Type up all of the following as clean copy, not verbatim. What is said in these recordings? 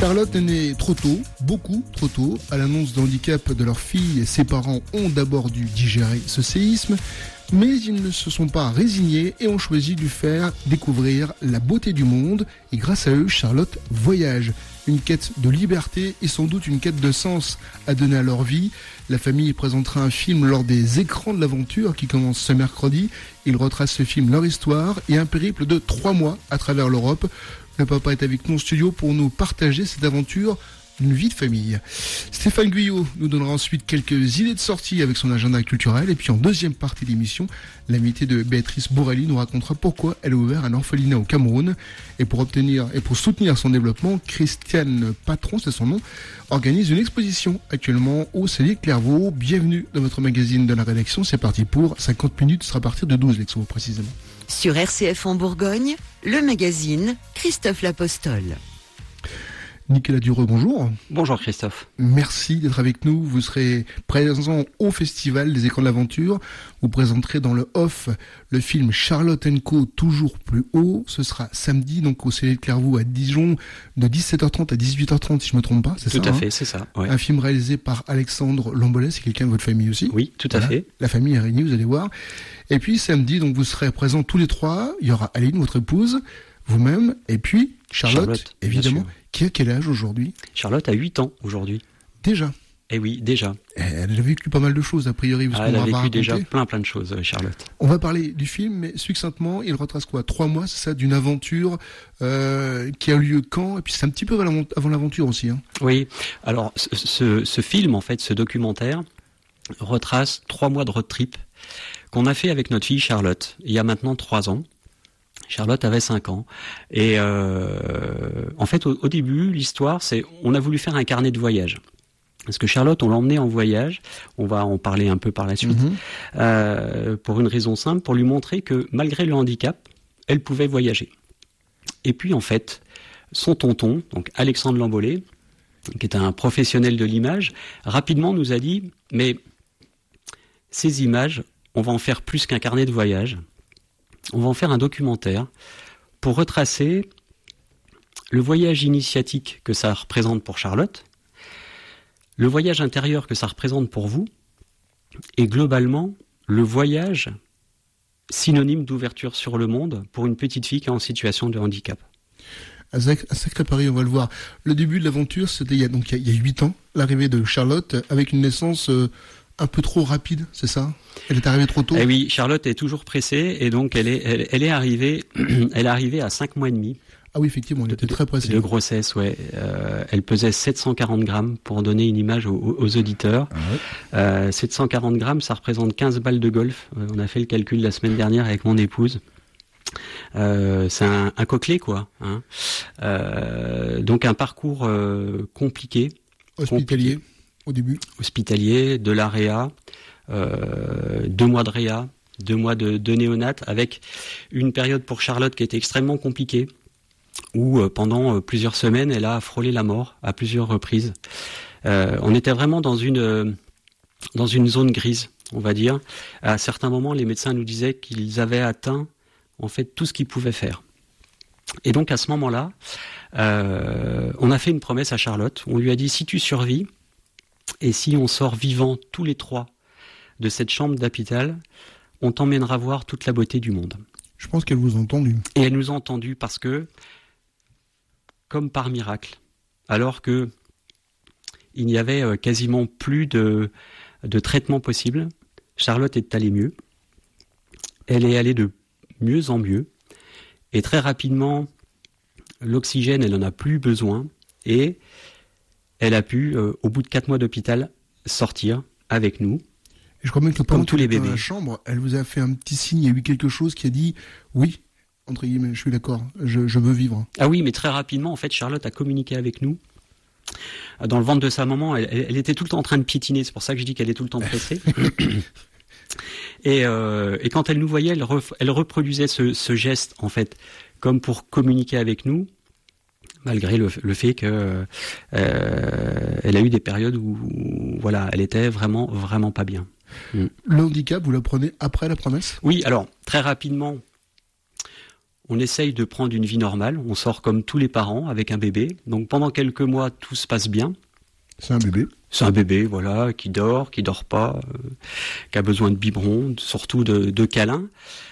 Charlotte est née trop tôt, beaucoup trop tôt. À l'annonce d'un handicap de leur fille, ses parents ont d'abord dû digérer ce séisme, mais ils ne se sont pas résignés et ont choisi de lui faire découvrir la beauté du monde. Et grâce à eux, Charlotte voyage. Une quête de liberté et sans doute une quête de sens à donner à leur vie. La famille présentera un film lors des écrans de l'aventure qui commence ce mercredi. Il retrace ce film, leur histoire et un périple de 3 mois à travers l'Europe. Le papa est avec nous en studio pour nous partager cette aventure d'une vie de famille. Stéphane Guyot nous donnera ensuite quelques idées de sortie avec son agenda culturel. Et puis en deuxième partie de l'émission, l'invité de Béatrice Borelli nous racontera pourquoi elle a ouvert un orphelinat au Cameroun. Et pour soutenir son développement, Christiane Patron, c'est son nom, organise une exposition actuellement au Cellier Clairvaux. Bienvenue dans votre magazine de la rédaction. C'est parti pour 50 minutes, ce sera à partir de 12 Lexo précisément. Sur RCF en Bourgogne, le magazine Christophe L'Apostole. Nicolas Dureux, bonjour. Bonjour Christophe. Merci d'être avec nous. Vous serez présent au Festival des Écrans de l'Aventure. Vous présenterez dans le off le film Charlotte & Co. Toujours plus haut. Ce sera samedi, donc au Cellier de Clairvaux à Dijon, de 17h30 à 18h30, si je ne me trompe pas. C'est tout ça, à fait, c'est ça. Ouais. Un film réalisé par Alexandre Lambolet, c'est quelqu'un de votre famille aussi. Oui, tout à fait. La famille est réunie, vous allez voir. Et puis samedi, donc vous serez présents tous les trois. Il y aura Aline, votre épouse, vous-même, et puis Charlotte évidemment. Qui a quel âge aujourd'hui ? Charlotte a 8 ans aujourd'hui. Déjà ? Eh oui, déjà. Elle a vécu pas mal de choses, a priori. Elle a vécu déjà plein de choses, Charlotte. On va parler du film, mais succinctement, il retrace quoi ? 3 mois, c'est ça, d'une aventure qui a eu lieu quand ? Et puis c'est un petit peu avant l'aventure aussi. Hein. Oui, alors ce film, en fait, ce documentaire, retrace 3 mois de road trip qu'on a fait avec notre fille Charlotte, il y a maintenant 3 ans. Charlotte avait 5 ans. Et en fait, au début, l'histoire, c'est on a voulu faire un carnet de voyage. Parce que Charlotte, on l'a emmenée en voyage, on va en parler un peu par la suite, pour une raison simple, pour lui montrer que malgré le handicap, elle pouvait voyager. Et puis en fait, son tonton, donc Alexandre Lambolet, qui est un professionnel de l'image, rapidement nous a dit « Mais ces images, on va en faire plus qu'un carnet de voyage. On va en faire un documentaire pour retracer le voyage initiatique que ça représente pour Charlotte, le voyage intérieur que ça représente pour vous, et globalement, le voyage synonyme d'ouverture sur le monde pour une petite fille qui est en situation de handicap. À Sacré Paris, on va le voir. Le début de l'aventure, c'était il y a 8 ans, l'arrivée de Charlotte, avec une naissance un peu trop rapide, c'est ça ? Elle est arrivée trop tôt ? Eh oui, Charlotte est toujours pressée, et donc elle est arrivée à 5 mois et demi. Ah oui, effectivement, elle était très pressée. De grossesse, ouais. Elle pesait 740 grammes pour donner une image aux auditeurs. Ah ouais. 740 grammes, ça représente 15 balles de golf. On a fait le calcul la semaine dernière avec mon épouse. C'est un coquelet, quoi. Hein. Donc un parcours compliqué. Hospitalier, au début. Hospitalier, de la réa, 2 mois de réa, 2 mois de néonat, avec une période pour Charlotte qui était extrêmement compliquée, où pendant plusieurs semaines, elle a frôlé la mort à plusieurs reprises. On était vraiment dans une zone grise, on va dire. À certains moments, les médecins nous disaient qu'ils avaient atteint en fait tout ce qu'ils pouvaient faire. Et donc à ce moment-là, on a fait une promesse à Charlotte. On lui a dit, si tu survis, et si on sort vivant tous les 3 de cette chambre d'hôpital, on t'emmènera voir toute la beauté du monde. Je pense qu'elle vous a entendu. Et elle nous a entendu parce que, comme par miracle, alors que il n'y avait quasiment plus de traitement possible, Charlotte est allée mieux. Elle est allée de mieux en mieux. Et très rapidement, l'oxygène, elle n'en a plus besoin. Et elle a pu, au bout de 4 mois d'hôpital, sortir avec nous. Et je crois même que comme tous les bébés. Dans la chambre, elle vous a fait un petit signe, il y a eu quelque chose qui a dit « Oui, entre guillemets, je suis d'accord, je veux vivre ». Ah oui, mais très rapidement, en fait, Charlotte a communiqué avec nous. Dans le ventre de sa maman, elle était tout le temps en train de piétiner, c'est pour ça que je dis qu'elle est tout le temps pressée. Et quand elle nous voyait, elle reproduisait ce geste, en fait, comme pour communiquer avec nous, malgré le fait que elle a eu des périodes où voilà, elle était vraiment, vraiment pas bien. Le handicap, vous l'apprenez après la promesse ? Oui, alors, très rapidement, on essaye de prendre une vie normale. On sort comme tous les parents avec un bébé. Donc pendant quelques mois, tout se passe bien. C'est un bébé. C'est un bébé, voilà, qui dort pas, qui a besoin de biberon, surtout de câlins.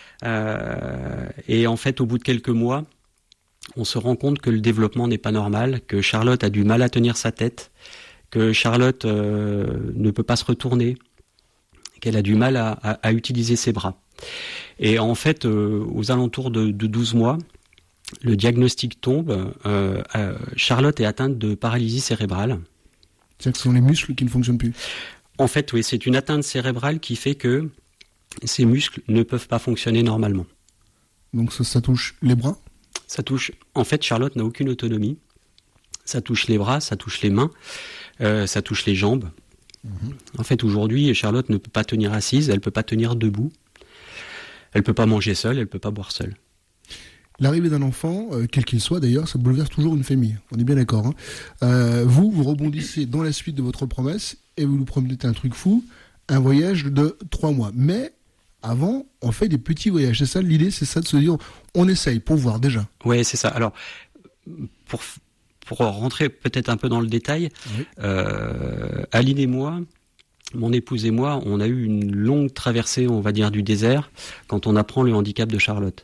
Et en fait, au bout de quelques mois, on se rend compte que le développement n'est pas normal, que Charlotte a du mal à tenir sa tête, que Charlotte ne peut pas se retourner, qu'elle a du mal à utiliser ses bras. Et en fait, aux alentours de 12 mois, le diagnostic tombe. Charlotte est atteinte de paralysie cérébrale. C'est-à-dire que ce sont les muscles qui ne fonctionnent plus. En fait, oui, c'est une atteinte cérébrale qui fait que ces muscles ne peuvent pas fonctionner normalement. Donc ça touche les bras ? Ça touche. En fait, Charlotte n'a aucune autonomie. Ça touche les bras, ça touche les mains, ça touche les jambes. En fait, aujourd'hui, Charlotte ne peut pas tenir assise, elle ne peut pas tenir debout. Elle ne peut pas manger seule, elle ne peut pas boire seule. L'arrivée d'un enfant, quel qu'il soit d'ailleurs, ça bouleverse toujours une famille. On est bien d'accord. Hein. Vous rebondissez dans la suite de votre promesse et vous nous promettez un truc fou, un voyage de 3 mois. Mais avant, on fait des petits voyages. C'est ça l'idée, c'est ça de se dire, on essaye pour voir déjà. Oui, c'est ça. Alors, pour rentrer peut-être un peu dans le détail, oui. Aline et moi, mon épouse et moi, on a eu une longue traversée, on va dire, du désert quand on apprend le handicap de Charlotte.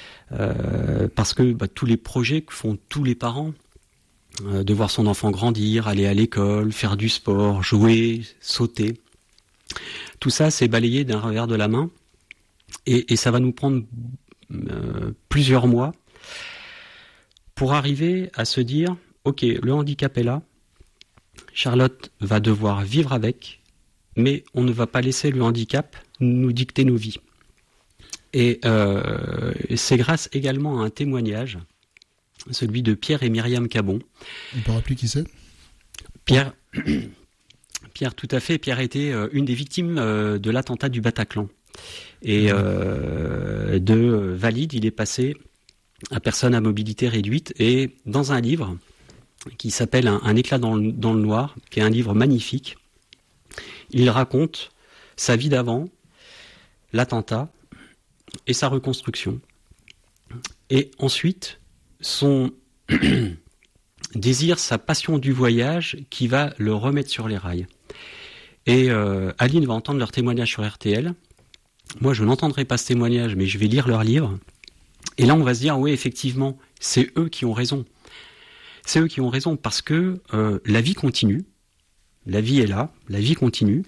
Parce que tous les projets que font tous les parents, de voir son enfant grandir, aller à l'école, faire du sport, jouer, sauter, tout ça c'est balayé d'un revers de la main et ça va nous prendre plusieurs mois pour arriver à se dire ok, le handicap est là, Charlotte va devoir vivre avec, mais on ne va pas laisser le handicap nous dicter nos vies. Et c'est grâce également à un témoignage, celui de Pierre et Myriam Cabon. On peut rappeler qui c'est ? Pierre, tout à fait. Pierre était une des victimes de l'attentat du Bataclan. Et de valide, il est passé à personne à mobilité réduite. Et dans un livre qui s'appelle Un éclat dans le noir, qui est un livre magnifique, il raconte sa vie d'avant, l'attentat, et sa reconstruction. Et ensuite, son désir, sa passion du voyage qui va le remettre sur les rails. Et Aline va entendre leur témoignage sur RTL. Moi, je n'entendrai pas ce témoignage, mais je vais lire leur livre. Et là, on va se dire, oui, effectivement, c'est eux qui ont raison. C'est eux qui ont raison parce que la vie continue. La vie est là, la vie continue.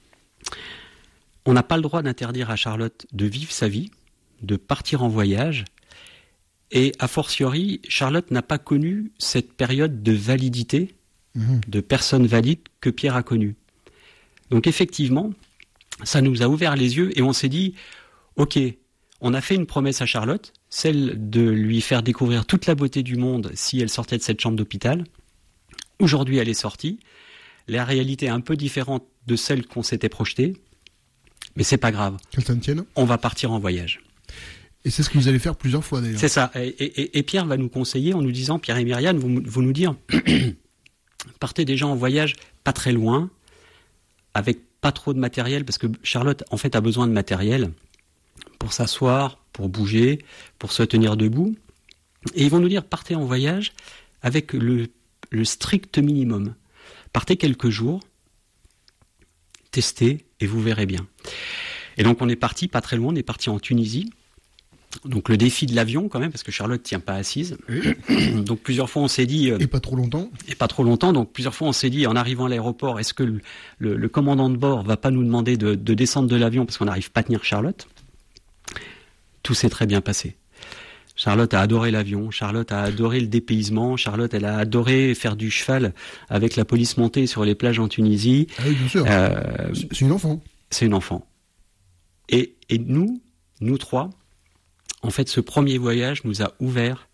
On n'a pas le droit d'interdire à Charlotte de vivre sa vie, de partir en voyage. Et a fortiori, Charlotte n'a pas connu cette période de validité, de personne valide que Pierre a connue. Donc effectivement, ça nous a ouvert les yeux et on s'est dit, ok, on a fait une promesse à Charlotte, celle de lui faire découvrir toute la beauté du monde si elle sortait de cette chambre d'hôpital. Aujourd'hui, elle est sortie. La réalité est un peu différente de celle qu'on s'était projetée. Mais c'est pas grave. Qu'elle t'en tienne. On va partir en voyage. Et c'est ce que vous allez faire plusieurs fois d'ailleurs. C'est ça. Et Pierre va nous conseiller en nous disant, Pierre et Myriam vont nous dire, partez déjà en voyage pas très loin, avec pas trop de matériel, parce que Charlotte en fait a besoin de matériel pour s'asseoir, pour bouger, pour se tenir debout. Et ils vont nous dire, partez en voyage avec le strict minimum. Partez quelques jours, testez et vous verrez bien. Et donc on est parti pas très loin, on est parti en Tunisie. Donc le défi de l'avion quand même, parce que Charlotte tient pas assise. Donc plusieurs fois on s'est dit... et pas trop longtemps. Et pas trop longtemps, donc plusieurs fois on s'est dit, en arrivant à l'aéroport, est-ce que le commandant de bord va pas nous demander de descendre de l'avion parce qu'on n'arrive pas à tenir Charlotte ? Tout s'est très bien passé. Charlotte a adoré l'avion, Charlotte a adoré le dépaysement, Charlotte elle a adoré faire du cheval avec la police montée sur les plages en Tunisie. Ah oui, bien sûr. C'est une enfant. C'est une enfant. Et nous trois, en fait, ce premier voyage nous a ouvert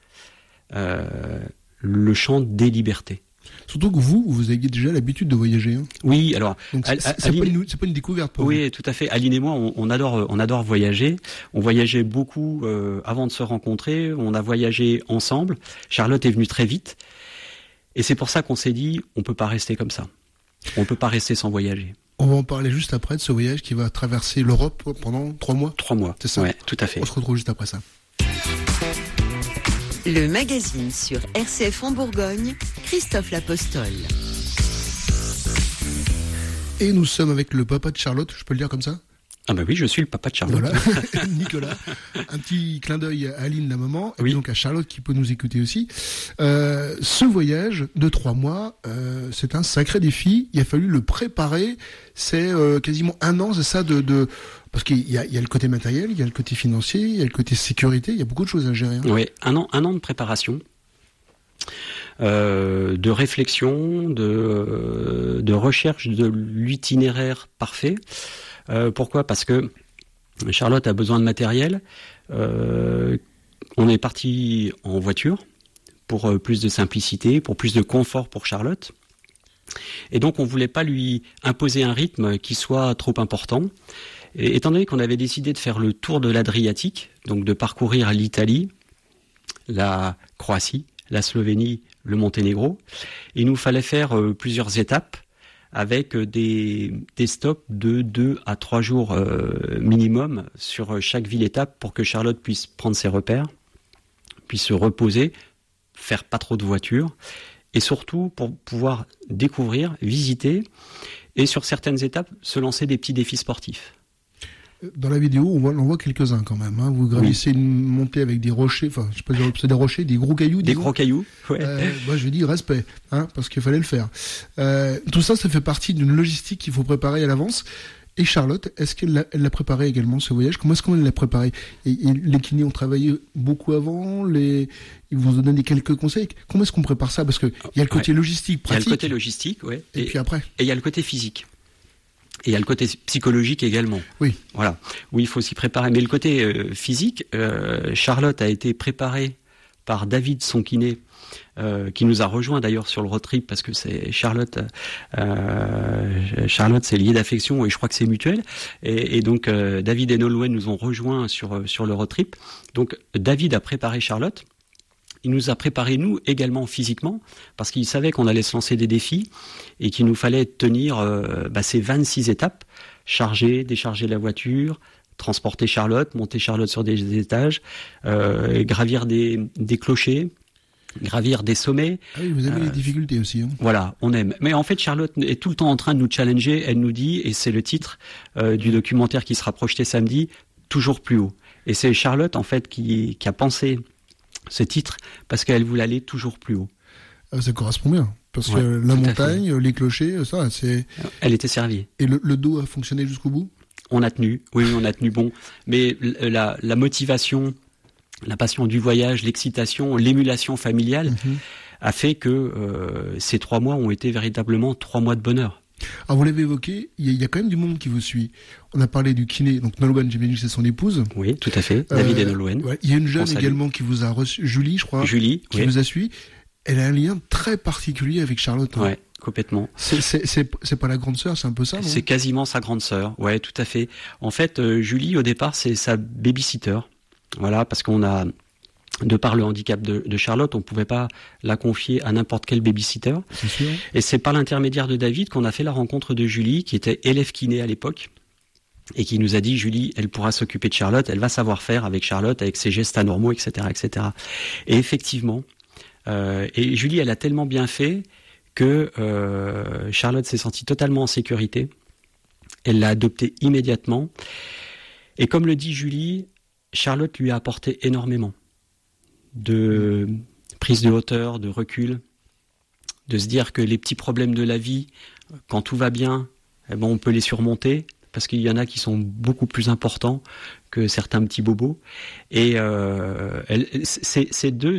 le champ des libertés. Surtout que vous aviez déjà l'habitude de voyager. Hein. Oui, alors... Donc c'est pas une découverte pour vous. Oui, tout à fait. Aline et moi, on adore voyager. On voyageait beaucoup avant de se rencontrer. On a voyagé ensemble. Charlotte est venue très vite. Et c'est pour ça qu'on s'est dit, on peut pas rester comme ça. On peut pas rester sans voyager. On va en parler juste après de ce voyage qui va traverser l'Europe pendant 3 mois. 3 mois, c'est ça ? Ouais, tout à fait. On se retrouve juste après ça. Le magazine sur RCF en Bourgogne, Christophe L'Apostole. Et nous sommes avec le papa de Charlotte, je peux le dire comme ça ? Ah bah oui, je suis le papa de Charlotte. Voilà, Nicolas. Un petit clin d'œil à Aline, la maman, et donc à Charlotte qui peut nous écouter aussi. Ce voyage de 3 mois, c'est un sacré défi. Il a fallu le préparer. C'est quasiment 1 an, c'est ça, parce qu'il y a le côté matériel, il y a le côté financier, il y a le côté sécurité, il y a beaucoup de choses à gérer. Hein. Oui, un an de préparation. De réflexion, de recherche de l'itinéraire parfait. Pourquoi ? Parce que Charlotte a besoin de matériel. On est parti en voiture pour plus de simplicité, pour plus de confort pour Charlotte. Et donc on ne voulait pas lui imposer un rythme qui soit trop important. Et étant donné qu'on avait décidé de faire le tour de l'Adriatique, donc de parcourir l'Italie, la Croatie, la Slovénie, le Monténégro, il nous fallait faire plusieurs étapes avec des stops de 2 à 3 jours minimum sur chaque ville-étape pour que Charlotte puisse prendre ses repères, puisse se reposer, faire pas trop de voitures, et surtout pour pouvoir découvrir, visiter, et sur certaines étapes, se lancer des petits défis sportifs. Dans la vidéo, on voit quelques-uns quand même. Hein. Vous gravissez une montée avec des rochers, enfin, je sais pas dire, c'est des rochers, des gros cailloux. Des gros cailloux, ouais. Moi, je dis respect, hein, parce qu'il fallait le faire. Tout ça, ça fait partie d'une logistique qu'il faut préparer à l'avance. Et Charlotte, est-ce qu'elle l'a préparé également, ce voyage ? Comment est-ce qu'on l'a préparé ? Et les kinés ont travaillé beaucoup avant, ils vous ont donné quelques conseils. Comment est-ce qu'on prépare ça ? Parce qu'il y a le côté logistique, pratique. Il y a le côté logistique, ouais. Et puis après ? Et il y a le côté physique. Et il y a le côté psychologique également. Oui. Voilà. Oui, il faut s'y préparer. Mais le côté physique, Charlotte a été préparée par David, son kiné, qui nous a rejoint d'ailleurs sur le road trip parce que c'est Charlotte, c'est lié d'affection et je crois que c'est mutuel. Et donc David et Nolwenn nous ont rejoints sur le road trip. Donc David a préparé Charlotte. Il nous a préparé, nous, également physiquement, parce qu'il savait qu'on allait se lancer des défis et qu'il nous fallait tenir ces 26 étapes, charger, décharger la voiture, transporter Charlotte, monter Charlotte sur des étages, gravir des clochers, gravir des sommets. Ah oui, vous avez les difficultés aussi. Hein. Voilà, on aime. Mais en fait, Charlotte est tout le temps en train de nous challenger. Elle nous dit, et c'est le titre du documentaire qui sera projeté samedi, toujours plus haut. Et c'est Charlotte, en fait, qui a pensé ce titre parce qu'elle voulait aller toujours plus haut. Ça correspond bien. Parce que la montagne, les clochers, ça, c'est... Elle était servie. Et le dos a fonctionné jusqu'au bout ? On a tenu, oui, on a tenu bon. Mais la motivation, la passion du voyage, l'excitation, l'émulation familiale a fait que ces 3 mois ont été véritablement 3 mois de bonheur. Alors vous l'avez évoqué, il y a quand même du monde qui vous suit. On a parlé du kiné, donc Nolwenn, j'imagine que c'est son épouse. Oui, tout à fait, David et Nolwenn. Ouais, il y a une jeune également qui vous a reçu, Julie, je crois. Julie, qui vous a suivi. Elle a un lien très particulier avec Charlotte. Ouais, complètement. C'est pas la grande sœur, c'est un peu ça, non ? C'est quasiment sa grande sœur, ouais, tout à fait. En fait, Julie, au départ, c'est sa babysitter. Voilà, parce qu'on a... De par le handicap de Charlotte, on ne pouvait pas la confier à n'importe quel babysitter. C'est sûr. Et c'est par l'intermédiaire de David qu'on a fait la rencontre de Julie, qui était élève kiné à l'époque, et qui nous a dit, Julie, elle pourra s'occuper de Charlotte, elle va savoir faire avec Charlotte, avec ses gestes anormaux, etc., etc. Et effectivement, et Julie, elle a tellement bien fait que Charlotte s'est sentie totalement en sécurité. Elle l'a adoptée immédiatement. Et comme le dit Julie, Charlotte lui a apporté énormément de prise de hauteur, de recul, de se dire que les petits problèmes de la vie, quand tout va bien, on peut les surmonter, parce qu'il y en a qui sont beaucoup plus importants que certains petits bobos. Et ces deux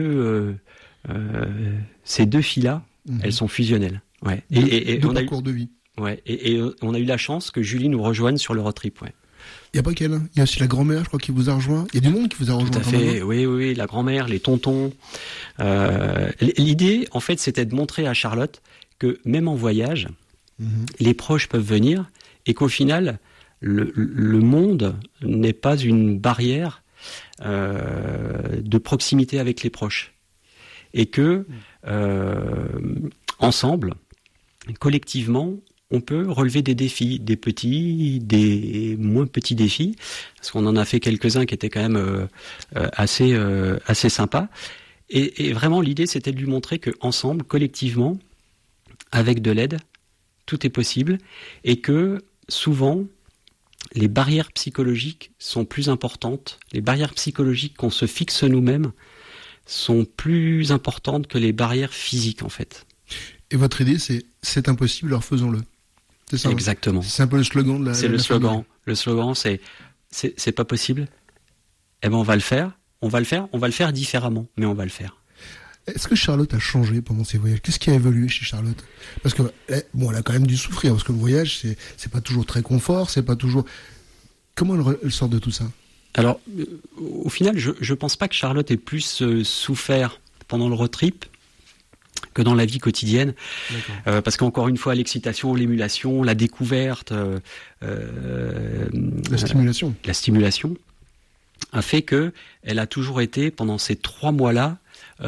filles-là, elles sont fusionnelles. Ouais. Et on a parcours de vie. Ouais. Et on a eu la chance que Julie nous rejoigne sur le road trip. Ouais. Il n'y a pas qu'elle, hein. Il y a aussi la grand-mère, je crois, qui vous a rejoint. Il y a du monde qui vous a rejoint. Tout à fait, oui, la grand-mère, les tontons. L'idée, en fait, c'était de montrer à Charlotte que même en voyage, les proches peuvent venir et qu'au final, le monde n'est pas une barrière de proximité avec les proches. Et que, ensemble, collectivement, on peut relever des défis, des petits, des moins petits défis, parce qu'on en a fait quelques-uns qui étaient quand même assez sympas. Et vraiment, l'idée, c'était de lui montrer que ensemble, collectivement, avec de l'aide, tout est possible, et que souvent, les barrières psychologiques sont plus importantes. Les barrières psychologiques qu'on se fixe nous-mêmes sont plus importantes que les barrières physiques, en fait. Et votre idée, c'est impossible, alors faisons-le. C'est ça. Exactement. C'est un peu le slogan de la. C'est le slogan. Le slogan, c'est pas possible. Eh ben, on va le faire. On va le faire différemment, mais on va le faire. Est-ce que Charlotte a changé pendant ses voyages? Qu'est-ce qui a évolué chez Charlotte? Parce que bon, elle a quand même dû souffrir, parce que le voyage, c'est pas toujours très confort, c'est pas toujours. Comment elle sort de tout ça? Alors, au final, je pense pas que Charlotte ait plus souffert pendant le road trip que dans la vie quotidienne, parce qu'encore une fois, l'excitation, l'émulation, la découverte, la stimulation a fait que elle a toujours été pendant ces 3 mois-là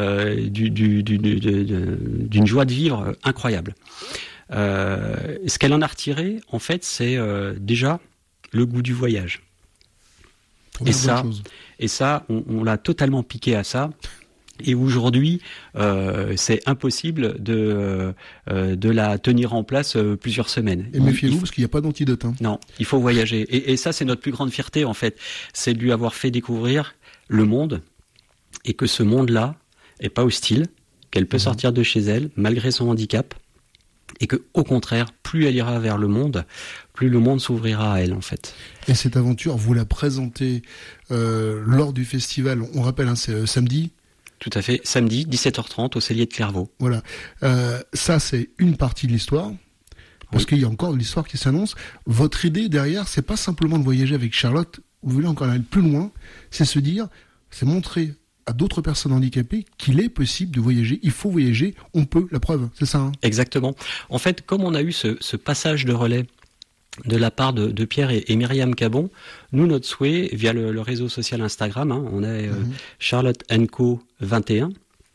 d'une joie de vivre incroyable. Ce qu'elle en a retiré, en fait, c'est déjà le goût du voyage. Et ça, on l'a totalement piqué à ça. Et aujourd'hui, c'est impossible de la tenir en place plusieurs semaines. Et méfiez-vous, parce qu'il n'y a pas d'antidote. Hein. Non, il faut voyager. Et ça, c'est notre plus grande fierté, en fait. C'est de lui avoir fait découvrir le monde, et que ce monde-là est pas hostile, qu'elle peut sortir de chez elle, malgré son handicap, et que, au contraire, plus elle ira vers le monde, plus le monde s'ouvrira à elle, en fait. Et cette aventure, vous la présentez lors du festival, on rappelle, hein, c'est samedi. Tout à fait, samedi, 17h30, au Cellier de Clairvaux. Voilà. Ça, c'est une partie de l'histoire, parce qu'il y a encore de l'histoire qui s'annonce. Votre idée derrière, c'est pas simplement de voyager avec Charlotte, vous voulez encore aller plus loin, c'est se dire, c'est montrer à d'autres personnes handicapées qu'il est possible de voyager, il faut voyager, on peut, la preuve, c'est ça hein? Exactement. En fait, comme on a eu ce passage de relais de la part de Pierre et Myriam Cabon, nous, notre souhait, via le réseau social Instagram, hein, on est Charlotte & Co 21.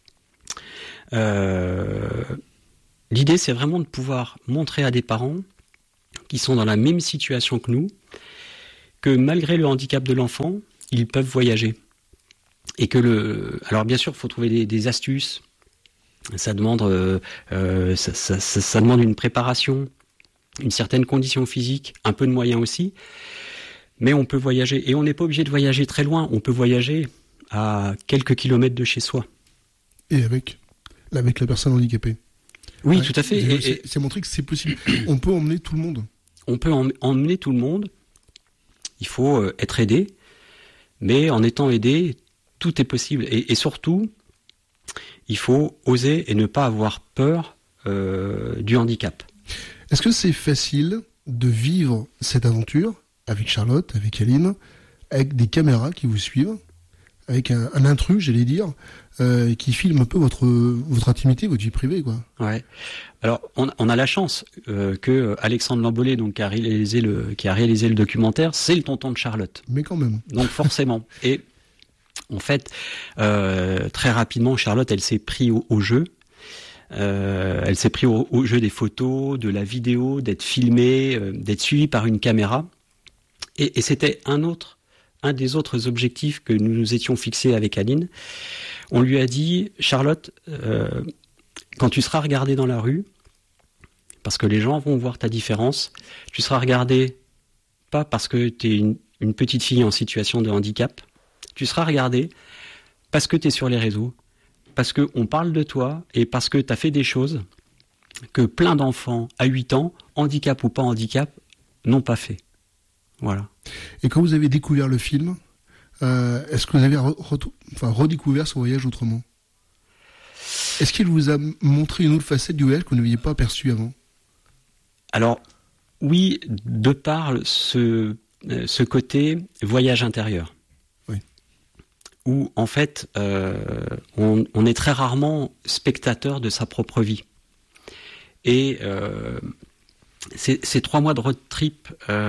L'idée, c'est vraiment de pouvoir montrer à des parents qui sont dans la même situation que nous, que malgré le handicap de l'enfant, ils peuvent voyager. Et que alors bien sûr, il faut trouver des astuces. Ça demande, ça demande une préparation, une certaine condition physique, un peu de moyens aussi. Mais on peut voyager. Et on n'est pas obligé de voyager très loin. On peut voyager à quelques kilomètres de chez soi. Et avec la personne handicapée. Oui, tout à fait. C'est montrer que c'est possible. On peut emmener tout le monde. On peut emmener tout le monde. Il faut être aidé. Mais en étant aidé, tout est possible. Et surtout, il faut oser et ne pas avoir peur du handicap. Est-ce que c'est facile de vivre cette aventure avec Charlotte, avec Aline, avec des caméras qui vous suivent, avec un intrus, j'allais dire, qui filme un peu votre intimité, votre vie privée, quoi? Ouais. Alors, on a la chance que Alexandre Lambollet, donc qui a réalisé le documentaire, c'est le tonton de Charlotte. Mais quand même. Donc forcément. Et en fait, très rapidement, Charlotte, elle s'est prise au jeu. Elle s'est prise au jeu des photos, de la vidéo, d'être filmée, d'être suivie par une caméra. Et c'était un des autres objectifs que nous nous étions fixés avec Aline. On lui a dit, Charlotte, quand tu seras regardée dans la rue, parce que les gens vont voir ta différence, tu seras regardée pas parce que tu es une petite fille en situation de handicap, tu seras regardée parce que tu es sur les réseaux, parce qu'on parle de toi et parce que tu as fait des choses que plein d'enfants à 8 ans, handicap ou pas handicap, n'ont pas fait. Voilà. Et quand vous avez découvert le film, est-ce que vous avez redécouvert ce voyage autrement? Est-ce qu'il vous a montré une autre facette du voyage que vous n'aviez pas perçue avant? Alors, oui, de par ce côté voyage intérieur. Oui. Où, en fait, on est très rarement spectateur de sa propre vie. Et ces 3 mois de road trip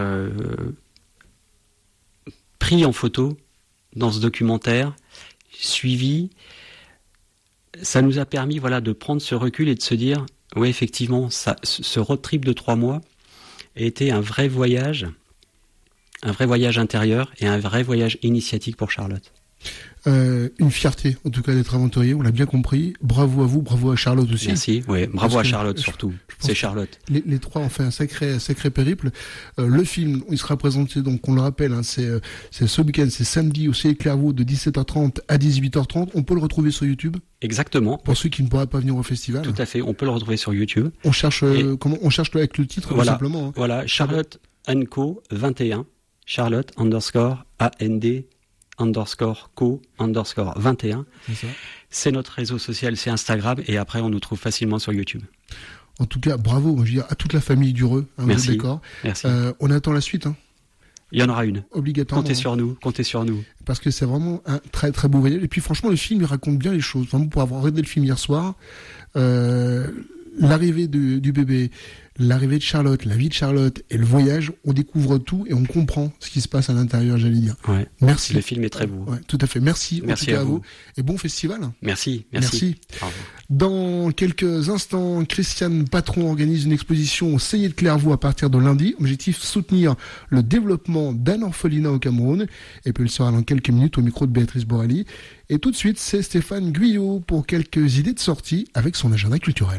pris en photo dans ce documentaire, suivi, ça nous a permis de prendre ce recul et de se dire, Oui, effectivement, ce road trip de 3 mois a été un vrai voyage intérieur et un vrai voyage initiatique pour Charlotte. Une fierté, en tout cas, d'être aventurier, on l'a bien compris. Bravo à vous, bravo à Charlotte aussi. Merci, oui, bravo à Charlotte surtout. C'est Charlotte. Les trois ont fait un sacré périple. Le film, il sera présenté, donc on le rappelle, hein, c'est ce week-end, c'est samedi au CIE Clairvaux de 17h30 à 18h30. On peut le retrouver sur YouTube. Exactement. Pour ceux qui ne pourraient pas venir au festival. Tout à fait, on peut le retrouver sur YouTube. On cherche on cherche avec le titre, voilà, tout simplement. Hein. Voilà, Charlotte & Co 21. Charlotte _AND _co _21. C'est notre réseau social, c'est Instagram, et après on nous trouve facilement sur YouTube. En tout cas, bravo, je veux dire, à toute la famille Dureux. Hein, merci. Vous êtes d'accord. Merci. On attend la suite. Hein. Il y en aura une. Obligatoirement. Comptez sur nous. Parce que c'est vraiment un très très beau voyage. Et puis franchement, le film, il raconte bien les choses. Vraiment, pour avoir regardé le film hier soir, l'arrivée du bébé, l'arrivée de Charlotte, la vie de Charlotte et le voyage, on découvre tout et on comprend ce qui se passe à l'intérieur, j'allais dire. Ouais. Merci. Le film est très beau. Ouais, tout à fait. Merci en tout cas à vous. Et bon festival. Merci. Dans quelques instants, Christiane Patron organise une exposition au CIE de Clairvaux à partir de lundi. Objectif, soutenir le développement d'un orphelinat au Cameroun. Et puis elle sera dans quelques minutes au micro de Béatrice Borelli. Et tout de suite, c'est Stéphane Guyot pour quelques idées de sortie avec son agenda culturel.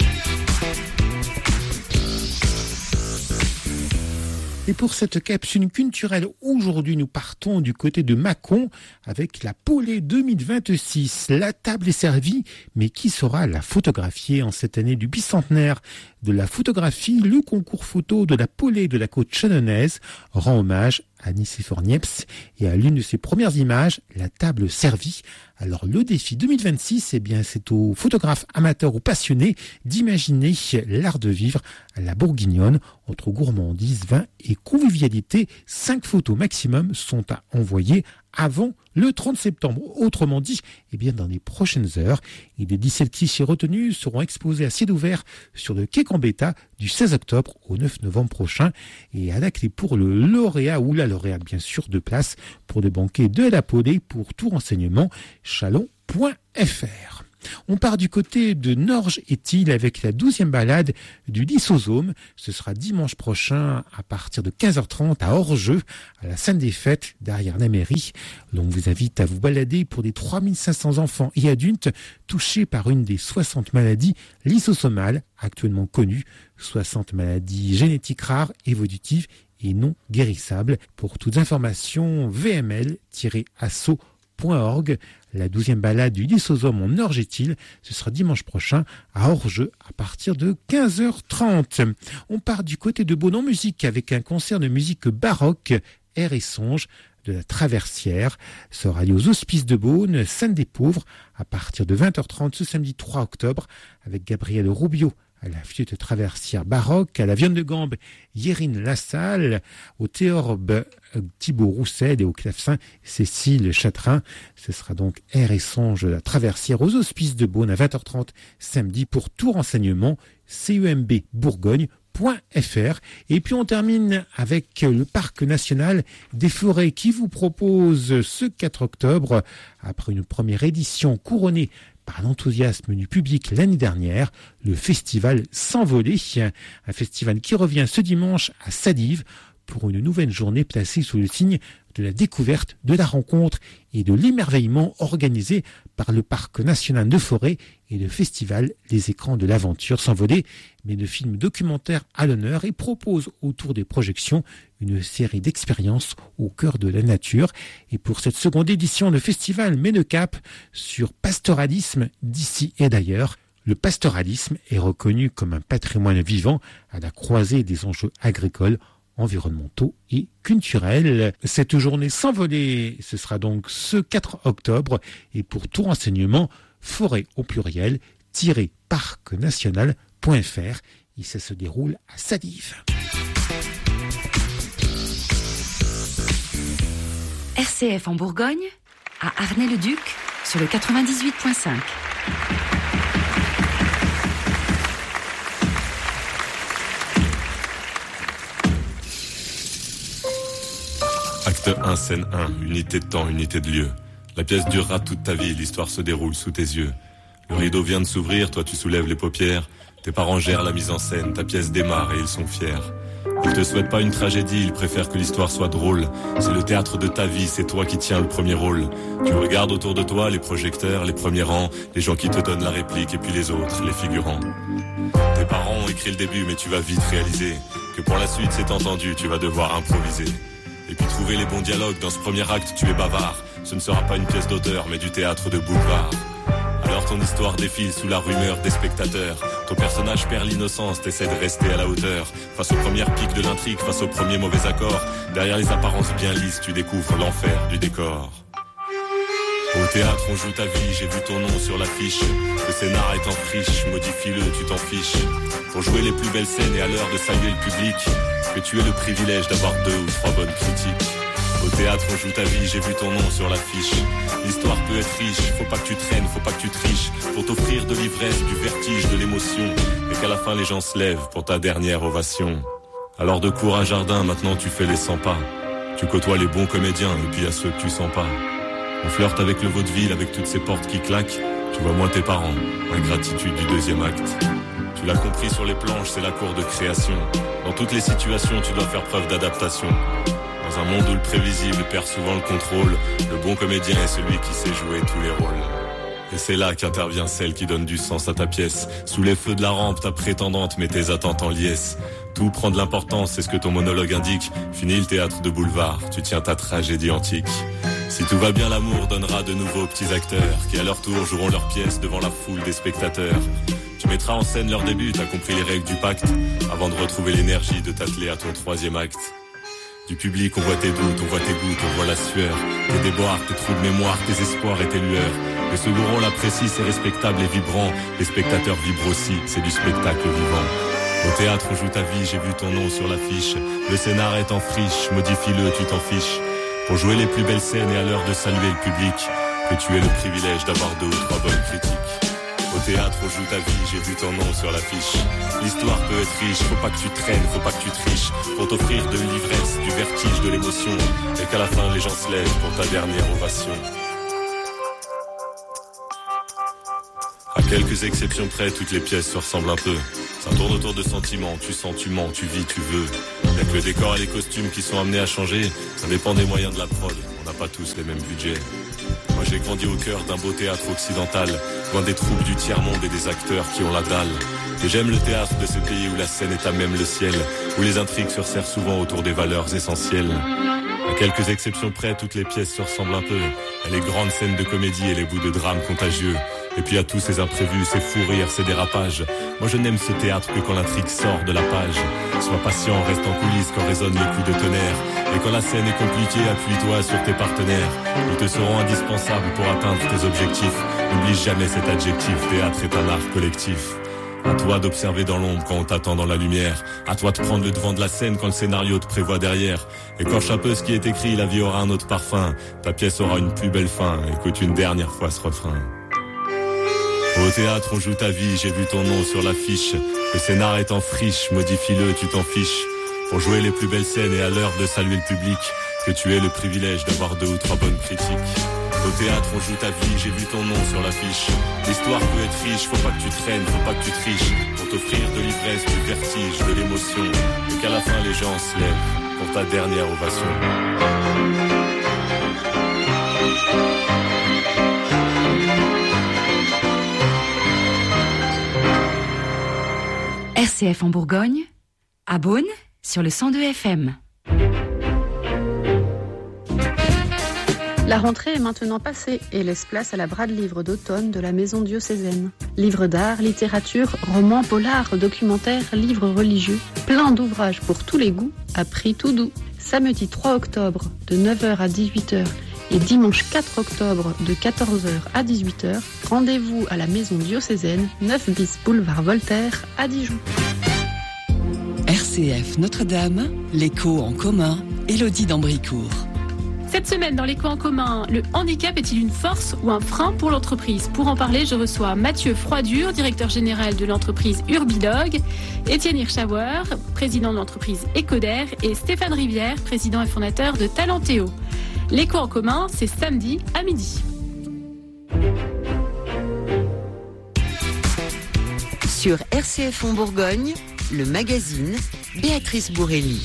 Et pour cette capsule culturelle, aujourd'hui, nous partons du côté de Mâcon avec la Polée 2026. La table est servie, mais qui saura la photographier en cette année du bicentenaire de la photographie? Le concours photo de la Polée de la côte chalonnaise rend hommage à Nicéphore Niepce et à l'une de ses premières images, la table servie. Alors le défi 2026, eh bien, c'est aux photographes amateurs ou passionnés d'imaginer l'art de vivre à la bourguignonne entre gourmandise, vin et convivialité. 5 photos maximum sont à envoyer avant le 30 septembre. Autrement dit, eh bien, dans les prochaines heures, et des 17 clichés retenus seront exposés à ciel ouvert sur le quai Gambetta du 16 octobre au 9 novembre prochain. Et à la clé pour le lauréat ou la lauréate, bien sûr, de place pour le banquet de la Polée. Pour tout renseignement, chalon.fr. On part du côté de Norge-et-Tille avec la 12e balade du Lysosome. Ce sera dimanche prochain à partir de 15h30 à Orgeux, à la scène des fêtes derrière la mairie. On vous invite à vous balader pour des 3500 enfants et adultes touchés par une des 60 maladies lysosomales actuellement connues. 60 maladies génétiques rares, évolutives et non guérissables. Pour toutes informations, vml-asso.org. La 12e balade du Lysosome en Norge-et-Tille, ce sera dimanche prochain à Orgeux à partir de 15h30. On part du côté de Beaune en musique avec un concert de musique baroque, Air et songe de la Traversière. Sera lié aux Hospices de Beaune, scène des pauvres, à partir de 20h30 ce samedi 3 octobre avec Gabriel Rubio à la flûte traversière baroque, à la viande de gambe, Yérine Lassalle, au théorbe, Thibaut Roussel et au clavecin, Cécile Chatrin. Ce sera donc Air et songe de la Traversière aux Hospices de Beaune à 20h30 samedi. Pour tout renseignement, cembbourgogne.fr. Et puis on termine avec le Parc national des forêts qui vous propose ce 4 octobre, après une première édition couronnée par l'enthousiasme du public l'année dernière, le festival S'envoler, un festival qui revient ce dimanche à Sadive pour une nouvelle journée placée sous le signe de la découverte, de la rencontre et de l'émerveillement organisé par le Parc national de forêt et le festival Les écrans de l'aventure. S'envoler, mais de films documentaires à l'honneur, et propose autour des projections une série d'expériences au cœur de la nature. Et pour cette seconde édition, le festival met le cap sur pastoralisme d'ici et d'ailleurs. Le pastoralisme est reconnu comme un patrimoine vivant à la croisée des enjeux agricoles, environnementaux et culturels. Cette journée S'envoler, ce sera donc ce 4 octobre. Et pour tout renseignement, forêt au pluriel -parcnational.fr. Et ça se déroule à Sadive. RCF en Bourgogne, à Arnay-le-Duc, sur le 98.5. Acte 1, scène 1, unité de temps, unité de lieu. La pièce durera toute ta vie, l'histoire se déroule sous tes yeux. Le rideau vient de s'ouvrir, toi tu soulèves les paupières. Tes parents gèrent la mise en scène, ta pièce démarre et ils sont fiers. Ils te souhaitent pas une tragédie, ils préfèrent que l'histoire soit drôle. C'est le théâtre de ta vie, c'est toi qui tiens le premier rôle. Tu regardes autour de toi les projecteurs, les premiers rangs, les gens qui te donnent la réplique et puis les autres, les figurants. Tes parents ont écrit le début mais tu vas vite réaliser que pour la suite c'est entendu, tu vas devoir improviser. Et puis trouver les bons dialogues, dans ce premier acte tu es bavard. Ce ne sera pas une pièce d'auteur mais du théâtre de boulevard. Alors ton histoire défile sous la rumeur des spectateurs. Ton personnage perd l'innocence, t'essaies de rester à la hauteur. Face aux premières piques de l'intrigue, face aux premiers mauvais accords. Derrière les apparences bien lisses, tu découvres l'enfer du décor. Au théâtre on joue ta vie, j'ai vu ton nom sur l'affiche. Le scénar est en friche, modifie-le, tu t'en fiches. Pour jouer les plus belles scènes et à l'heure de saluer le public, que tu aies le privilège d'avoir 2 ou 3 bonnes critiques. Au théâtre on joue ta vie, j'ai vu ton nom sur l'affiche. L'histoire peut être riche, faut pas que tu traînes, faut pas que tu triches. Pour t'offrir de l'ivresse, du vertige, de l'émotion. Et qu'à la fin les gens se lèvent pour ta dernière ovation. Alors de cours à jardin, maintenant tu fais les 100 pas. Tu côtoies les bons comédiens et puis à ceux que tu sens pas. On flirte avec le vaudeville, avec toutes ces portes qui claquent. Tu vois moins tes parents, ingratitude du deuxième acte. Tu l'as compris sur les planches, c'est la cour de création. Dans toutes les situations, tu dois faire preuve d'adaptation. Dans un monde où le prévisible perd souvent le contrôle, le bon comédien est celui qui sait jouer tous les rôles. Et c'est là qu'intervient celle qui donne du sens à ta pièce. Sous les feux de la rampe, ta prétendante met tes attentes en liesse. Tout prend de l'importance, c'est ce que ton monologue indique. Fini le théâtre de boulevard, tu tiens ta tragédie antique. Si tout va bien, l'amour donnera de nouveaux petits acteurs qui à leur tour joueront leur pièce devant la foule des spectateurs. Tu mettras en scène leur début, t'as compris les règles du pacte, avant de retrouver l'énergie de t'atteler à ton 3e acte. Du public, on voit tes doutes, on voit tes gouttes, on voit la sueur, tes déboires, tes trous de mémoire, tes espoirs et tes lueurs. Le second rôle apprécie, c'est respectable et vibrant. Les spectateurs vibrent aussi, c'est du spectacle vivant. Au théâtre, on joue ta vie, j'ai vu ton nom sur l'affiche. Le scénar est en friche, modifie-le, tu t'en fiches. Pour jouer les plus belles scènes et à l'heure de saluer le public, que tu aies le privilège d'avoir 2 ou 3 bonnes critiques. Au théâtre, on joue ta vie, j'ai vu ton nom sur l'affiche. L'histoire peut être riche, faut pas que tu traînes, faut pas que tu triches. Pour t'offrir de l'ivresse, du vertige, de l'émotion. Et qu'à la fin, les gens se lèvent pour ta dernière ovation. À quelques exceptions près, toutes les pièces se ressemblent un peu. Ça tourne autour de sentiments, tu sens, tu mens, tu vis, tu veux. Y'a que le décor et les costumes qui sont amenés à changer. Ça dépend des moyens de la prod, on n'a pas tous les mêmes budgets. Moi j'ai grandi au cœur d'un beau théâtre occidental, loin des troupes du tiers-monde et des acteurs qui ont la dalle. Et j'aime le théâtre de ce pays où la scène est à même le ciel, où les intrigues se resserrent souvent autour des valeurs essentielles. À quelques exceptions près, toutes les pièces se ressemblent un peu. À les grandes scènes de comédie et les bouts de drame contagieux. Et puis à tous ces imprévus, ces fous rires, ces dérapages. Moi je n'aime ce théâtre que quand l'intrigue sort de la page. Sois patient, reste en coulisses quand résonnent les coups de tonnerre. Et quand la scène est compliquée, appuie-toi sur tes partenaires. Ils te seront indispensables pour atteindre tes objectifs. N'oublie jamais cet adjectif, théâtre est un art collectif. À toi d'observer dans l'ombre quand on t'attend dans la lumière. À toi de prendre le devant de la scène quand le scénario te prévoit derrière. Écorche un peu ce qui est écrit, la vie aura un autre parfum. Ta pièce aura une plus belle fin, écoute une dernière fois ce refrain. Au théâtre, on joue ta vie, j'ai vu ton nom sur l'affiche. Le scénar est en friche, modifie-le, tu t'en fiches. Pour jouer les plus belles scènes et à l'heure de saluer le public, que tu aies le privilège d'avoir 2 ou 3 bonnes critiques. Au théâtre, on joue ta vie, j'ai vu ton nom sur l'affiche. L'histoire peut être riche, faut pas que tu traînes, faut pas que tu triches. Pour t'offrir de l'ivresse, du vertige, de l'émotion. Et qu'à la fin les gens se lèvent pour ta dernière ovation. RCF en Bourgogne, à Beaune, sur le 102 FM. La rentrée est maintenant passée et laisse place à la brade-livre d'automne de la Maison diocésaine. Livres d'art, littérature, romans, polars, documentaires, livres religieux, plein d'ouvrages pour tous les goûts, à prix tout doux. Samedi 3 octobre de 9h à 18h et dimanche 4 octobre de 14h à 18h, rendez-vous à la Maison diocésaine, 9 bis boulevard Voltaire à Dijon. RCF Notre-Dame, l'écho en commun, Élodie d'Ambricourt. Cette semaine, dans l'écho en commun, le handicap est-il une force ou un frein pour l'entreprise ? Pour en parler, je reçois Mathieu Froidure, directeur général de l'entreprise Urbidog, Étienne Hirschauer, président de l'entreprise Ecoder, et Stéphane Rivière, président et fondateur de Talentéo. L'écho en commun, c'est samedi à midi. Sur RCF en Bourgogne, le magazine, Béatrice Bourrelli.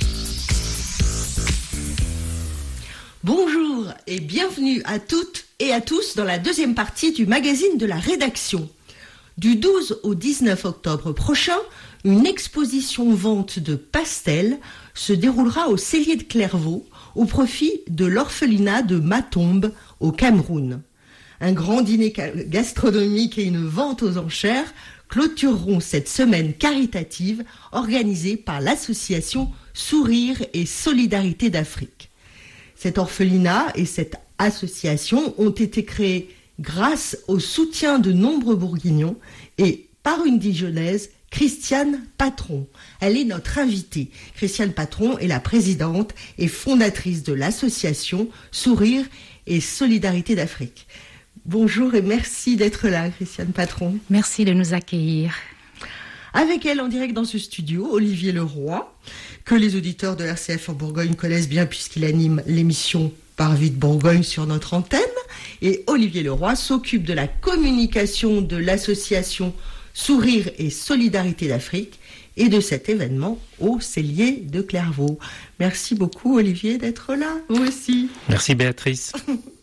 Bonjour et bienvenue à toutes et à tous dans la deuxième partie du magazine de la rédaction. Du 12 au 19 octobre prochain, une exposition vente de pastels se déroulera au Cellier de Clairvaux au profit de l'orphelinat de Matombe au Cameroun. Un grand dîner gastronomique et une vente aux enchères clôtureront cette semaine caritative organisée par l'association Sourire et Solidarité d'Afrique. Cet orphelinat et cette association ont été créés grâce au soutien de nombreux Bourguignons et par une Dijonnaise, Christiane Patron. Elle est notre invitée. Christiane Patron est la présidente et fondatrice de l'association Sourire et Solidarité d'Afrique. Bonjour et merci d'être là, Christiane Patron. Merci de nous accueillir. Avec elle en direct dans ce studio, Olivier Leroy, que les auditeurs de RCF en Bourgogne connaissent bien puisqu'il anime l'émission Par vie de Bourgogne sur notre antenne. Et Olivier Leroy s'occupe de la communication de l'association Sourire et Solidarité d'Afrique et de cet événement au Cellier de Clairvaux. Merci beaucoup Olivier d'être là, vous aussi. Merci Béatrice.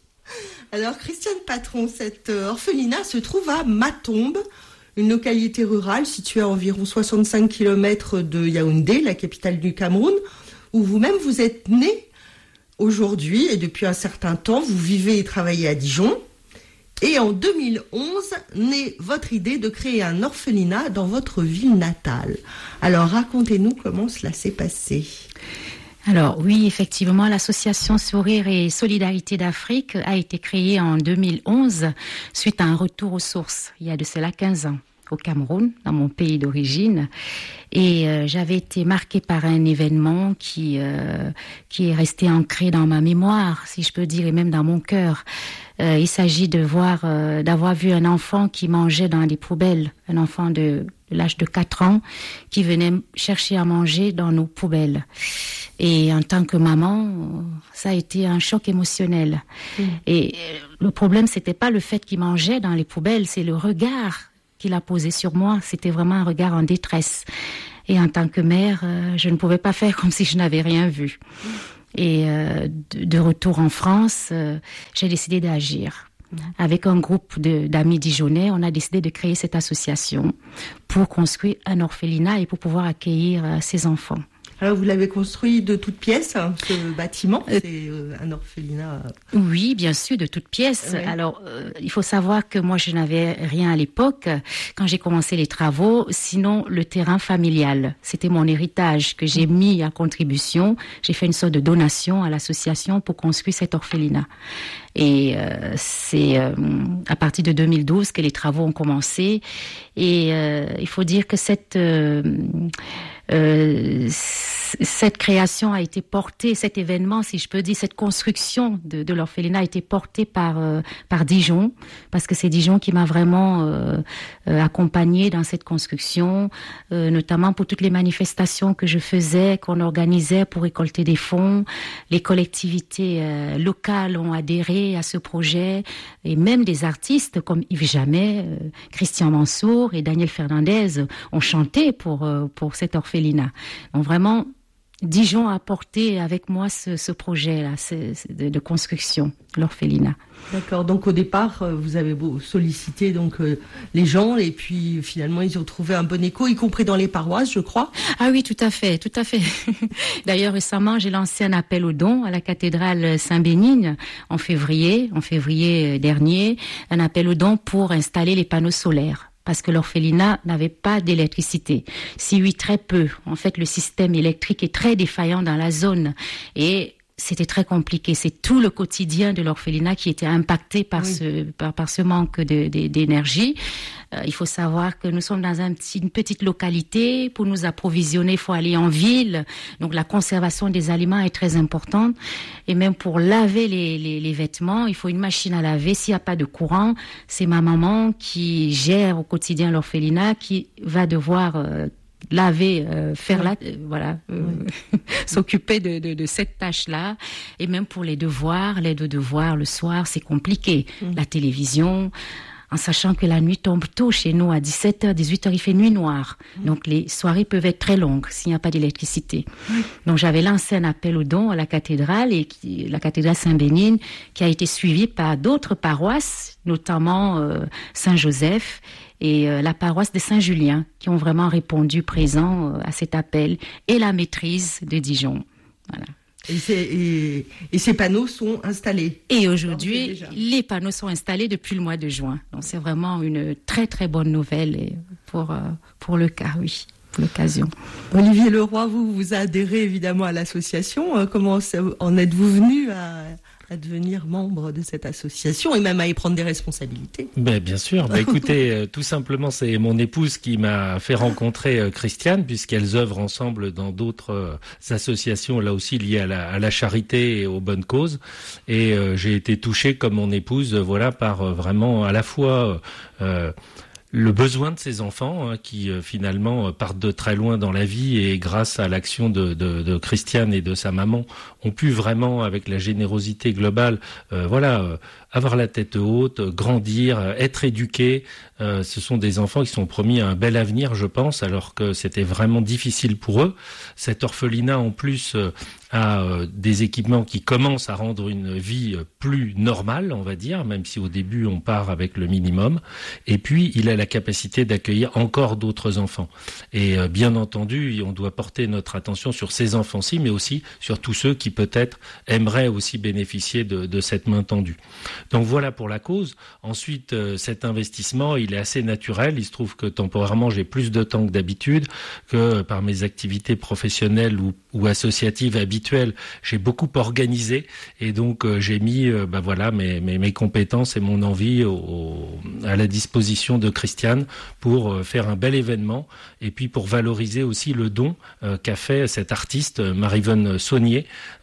Alors Christiane Patron, cet orphelinat se trouve à Matombe, une localité rurale située à environ 65 km de Yaoundé, la capitale du Cameroun, où vous-même vous êtes né aujourd'hui et depuis un certain temps, vous vivez et travaillez à Dijon. Et en 2011, naît votre idée de créer un orphelinat dans votre ville natale. Alors racontez-nous comment cela s'est passé. Alors oui, effectivement, l'association Sourire et Solidarité d'Afrique a été créée en 2011 suite à un retour aux sources, il y a de cela 15 ans, au Cameroun, dans mon pays d'origine. Et j'avais été marquée par un événement qui est resté ancré dans ma mémoire, si je peux dire, et même dans mon cœur. Il s'agit d'avoir vu un enfant qui mangeait dans les poubelles, un enfant de l'âge de 4 ans qui venait chercher à manger dans nos poubelles. Et en tant que maman, ça a été un choc émotionnel. Et le problème, c'était pas le fait qu'il mangeait dans les poubelles, c'est le regard qu'il a posé sur moi. C'était vraiment un regard en détresse. Et en tant que mère, je ne pouvais pas faire comme si je n'avais rien vu. Et de retour en France, j'ai décidé d'agir. Avec un groupe d'amis dijonnais, on a décidé de créer cette association pour construire un orphelinat et pour pouvoir accueillir ces enfants. Alors vous l'avez construit de toutes pièces, ce bâtiment, c'est un orphelinat. Oui, bien sûr, de toutes pièces. Oui. Alors, il faut savoir que moi, je n'avais rien à l'époque quand j'ai commencé les travaux, sinon le terrain familial. C'était mon héritage que j'ai mis à contribution. J'ai fait une sorte de donation à l'association pour construire cet orphelinat. Et c'est à partir de 2012 que les travaux ont commencé. Et il faut dire que cette création a été portée, cet événement, si je peux dire, cette construction de l'orphelinat a été portée par Dijon, parce que c'est Dijon qui m'a vraiment accompagnée dans cette construction, notamment pour toutes les manifestations que je faisais, qu'on organisait pour récolter des fonds. Les collectivités locales ont adhéré à ce projet, et même des artistes comme Yves Jamais, Christian Mansour et Daniel Fernandez ont chanté pour cet orphelinat. Donc vraiment, Dijon a porté avec moi ce projet-là de construction, l'orphelinat. D'accord, donc au départ, vous avez sollicité les gens et puis finalement ils ont trouvé un bon écho, y compris dans les paroisses, je crois. Ah oui, tout à fait, tout à fait. D'ailleurs, récemment, j'ai lancé un appel aux dons à la cathédrale Saint-Bénigne en février dernier, un appel aux dons pour installer les panneaux solaires. Parce que l'orphelinat n'avait pas d'électricité. Si oui, très peu. En fait, le système électrique est très défaillant dans la zone. Et c'était très compliqué. C'est tout le quotidien de l'orphelinat qui était impacté par ce manque d'énergie. Il faut savoir que nous sommes dans une petite localité. Pour nous approvisionner, il faut aller en ville. Donc la conservation des aliments est très importante. Et même pour laver les vêtements, il faut une machine à laver. S'il n'y a pas de courant, c'est ma maman qui gère au quotidien l'orphelinat qui va devoir laver, s'occuper de cette tâche-là. Et même pour les devoirs, l'aide aux devoirs le soir, c'est compliqué. La télévision. en sachant que la nuit tombe tôt chez nous, à 17h, 18h, il fait nuit noire. Donc les soirées peuvent être très longues s'il n'y a pas d'électricité. Donc j'avais lancé un appel aux dons à la cathédrale, la cathédrale Saint-Bénigne, qui a été suivie par d'autres paroisses, notamment Saint-Joseph et la paroisse de Saint-Julien, qui ont vraiment répondu présent à cet appel, et la maîtrise de Dijon. Voilà. Et ces panneaux sont installés. Et aujourd'hui, les panneaux sont installés depuis le mois de juin. Donc c'est vraiment une très très bonne nouvelle pour le cas, oui, pour l'occasion. Olivier Leroy, vous adhérez évidemment à l'association. Comment en êtes-vous venu à devenir membre de cette association et même à y prendre des responsabilités? Bien sûr. Écoutez, tout simplement, c'est mon épouse qui m'a fait rencontrer Christiane, puisqu'elles œuvrent ensemble dans d'autres associations, là aussi liées à la charité et aux bonnes causes. Et j'ai été touché comme mon épouse, par vraiment à la fois le besoin de ces enfants qui finalement partent de très loin dans la vie, et grâce à l'action de Christiane et de sa maman ont pu vraiment, avec la générosité globale, avoir la tête haute, grandir, être éduqués. Ce sont des enfants qui sont promis un bel avenir, je pense, alors que c'était vraiment difficile pour eux. Cet orphelinat, en plus, a des équipements qui commencent à rendre une vie plus normale, on va dire, même si au début on part avec le minimum. Et puis, il a la capacité d'accueillir encore d'autres enfants. Et bien entendu, on doit porter notre attention sur ces enfants-ci, mais aussi sur tous ceux qui peut-être aimeraient aussi bénéficier de cette main tendue. Donc voilà pour la cause. Ensuite, cet investissement, il est assez naturel. Il se trouve que temporairement, j'ai plus de temps que d'habitude, que par mes activités professionnelles ou associatives habituelles, j'ai beaucoup organisé, et donc j'ai mis mes compétences et mon envie à la disposition de Christiane pour faire un bel événement, et puis pour valoriser aussi le don qu'a fait cette artiste Marie-Yvonne Saunier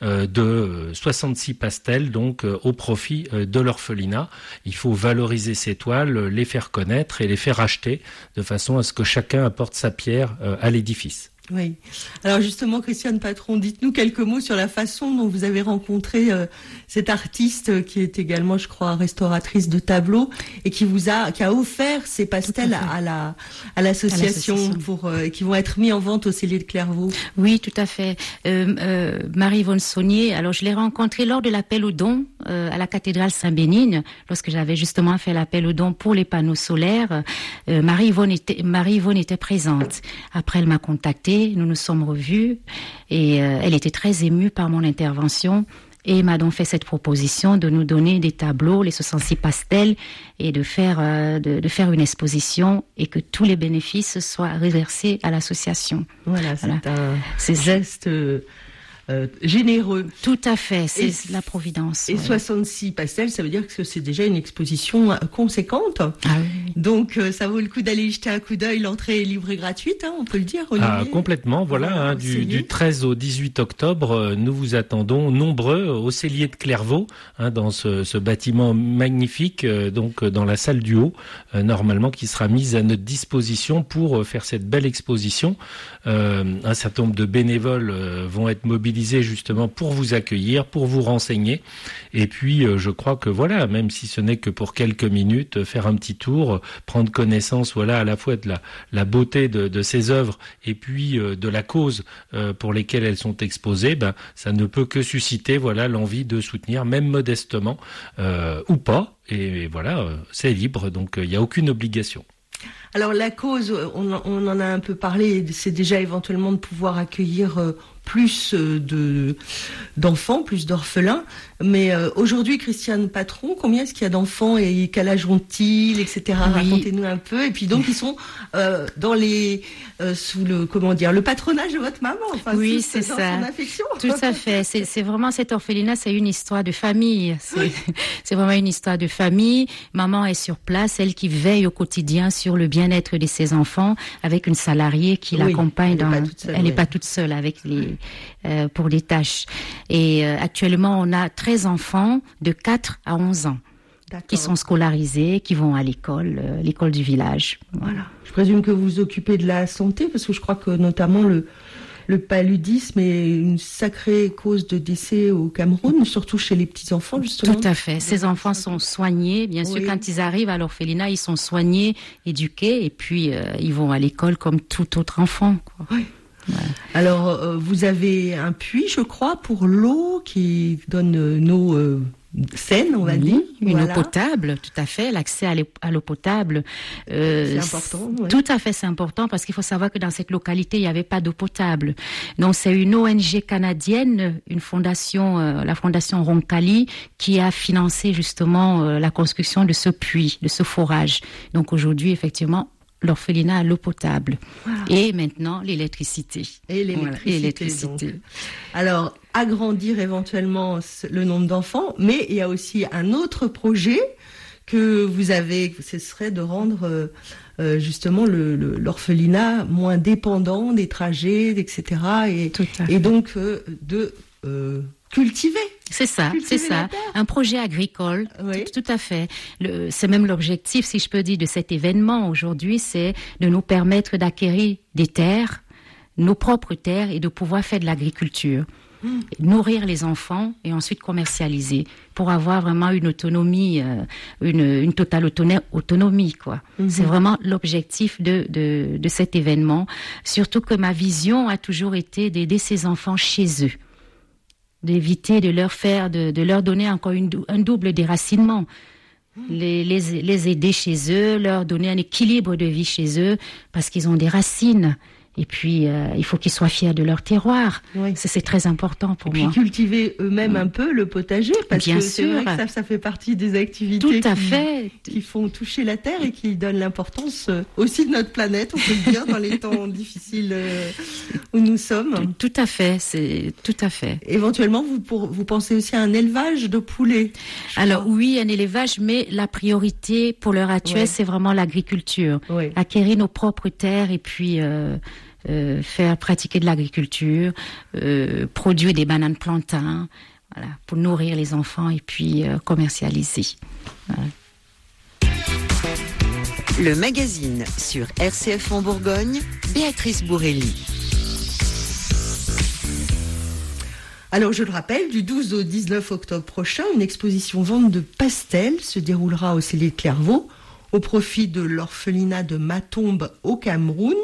de 66 pastels, donc au profit de l'orphelinat. Il faut valoriser ces toiles, les faire connaître et les faire acheter, de façon à ce que chacun apporte sa pierre à l'édifice. Oui. Alors justement, Christiane Patron, dites-nous quelques mots sur la façon dont vous avez rencontré cette artiste qui est également, je crois, restauratrice de tableaux, et qui a offert ces pastels à l'association qui vont être mis en vente au Cellier de Clairvaux. Oui, tout à fait. Marie-Yvonne Saunier, alors je l'ai rencontrée lors de l'appel aux dons à la cathédrale Saint-Bénigne, lorsque j'avais justement fait l'appel aux dons pour les panneaux solaires. Marie-Yvonne était présente. Après, elle m'a contactée. Nous nous sommes revus et elle était très émue par mon intervention, et m'a donc fait cette proposition de nous donner des tableaux, les 66 pastels, et de faire une exposition, et que tous les bénéfices soient reversés à l'association. Voilà. C'est un geste généreux. Tout à fait, c'est la providence. Et 66 pastels, ça veut dire que c'est déjà une exposition conséquente. Ah oui. Donc ça vaut le coup d'aller y jeter un coup d'œil. L'entrée est libre et gratuite, on peut le dire, Olivier. Complètement, du 13 au 18 octobre, nous vous attendons nombreux au Cellier de Clairvaux, dans ce bâtiment magnifique, donc dans la salle du haut, normalement, qui sera mise à notre disposition pour faire cette belle exposition. Un certain nombre de bénévoles vont être mobilisés justement pour vous accueillir, pour vous renseigner. Et puis, je crois que même si ce n'est que pour quelques minutes, faire un petit tour, prendre connaissance, à la fois de la beauté de ces œuvres, et puis de la cause pour lesquelles elles sont exposées, ça ne peut que susciter, l'envie de soutenir, même modestement, ou pas. Et c'est libre, donc il n'y a aucune obligation. Alors la cause, on en a un peu parlé, c'est déjà éventuellement de pouvoir accueillir plus d'enfants, plus d'orphelins. Mais aujourd'hui, Christiane Patron, combien est-ce qu'il y a d'enfants et quel âge ont-ils, etc. Oui. Racontez-nous un peu. Et puis donc ils sont dans sous le patronage de votre maman. Oui, c'est ça. Dans son affection. Tout à fait. C'est vraiment cet orphelinat, c'est une histoire de famille. C'est vraiment une histoire de famille. Maman est sur place, elle qui veille au quotidien sur le bien-être de ses enfants, avec une salariée qui l'accompagne. Elle n'est pas toute seule avec pour les tâches. Et actuellement, on a 13 enfants de 4 à 11 ans. D'accord. Qui sont scolarisés, qui vont à l'école du village. Voilà. Je présume que vous vous occupez de la santé, parce que je crois que notamment le paludisme est une sacrée cause de décès au Cameroun, surtout chez les petits-enfants, justement. Tout à fait. Ces enfants sont soignés. Bien sûr, quand ils arrivent à l'orphelinat, ils sont soignés, éduqués, et puis ils vont à l'école comme tout autre enfant, quoi. Oui. Voilà. Alors, vous avez un puits, je crois, pour l'eau qui donne une eau saine, on va dire. Une eau potable, tout à fait. L'accès à l'eau potable. C'est important. Ouais. Tout à fait, c'est important parce qu'il faut savoir que dans cette localité, il n'y avait pas d'eau potable. Donc, c'est une ONG canadienne, une fondation, la fondation Roncalli, qui a financé justement la construction de ce puits, de ce forage. Donc, aujourd'hui, effectivement, l'orphelinat à l'eau potable. Voilà. Et maintenant, l'électricité. Et l'électricité. Donc. Alors, agrandir éventuellement le nombre d'enfants, mais il y a aussi un autre projet que vous avez, ce serait de rendre justement l'orphelinat moins dépendant des trajets, etc. Et donc de cultiver. C'est ça. Un projet agricole, oui. Tout à fait. C'est même l'objectif, si je peux dire, de cet événement aujourd'hui, c'est de nous permettre d'acquérir des terres, nos propres terres, et de pouvoir faire de l'agriculture. Nourrir les enfants et ensuite commercialiser pour avoir vraiment une autonomie, une totale autonomie, quoi. C'est vraiment l'objectif de cet événement. Surtout que ma vision a toujours été d'aider ces enfants chez eux, d'éviter de leur donner encore un double déracinement. Les aider chez eux, leur donner un équilibre de vie chez eux, parce qu'ils ont des racines. Et puis, il faut qu'ils soient fiers de leur terroir. Oui. C'est très important pour moi. Et puis cultiver eux-mêmes un peu le potager, parce que c'est vrai que ça fait partie des activités qui font toucher la terre et qui donnent l'importance aussi de notre planète, on peut le dire, dans les temps difficiles où nous sommes. Tout à fait, c'est tout à fait. Éventuellement, vous pensez aussi à un élevage de poulets? Alors oui, un élevage, mais la priorité pour l'heure actuelle, c'est vraiment l'agriculture. Oui. Acquérir nos propres terres et puis... faire pratiquer de l'agriculture, produire des bananes plantains, voilà, pour nourrir les enfants et puis commercialiser. Voilà. Le magazine sur RCF en Bourgogne, Béatrice Bourrelli. Alors, je le rappelle, du 12 au 19 octobre prochain, une exposition vente de pastels se déroulera au Cellier de Clairvaux au profit de l'orphelinat de Matombe au Cameroun.